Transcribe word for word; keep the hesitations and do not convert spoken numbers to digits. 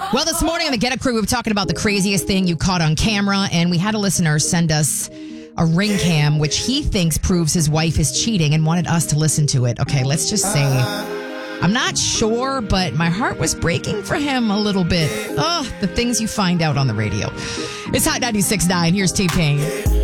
Well, this morning on the Get Up Crew, we were talking about the craziest thing you caught on camera, and we had a listener send us a ring cam, which he thinks proves his wife is cheating, and wanted us to listen to it. Okay, let's just say, I'm not sure, but my heart was breaking for him a little bit. Oh, the things you find out on the radio. It's Hot ninety-six point nine. Here's T-Pain.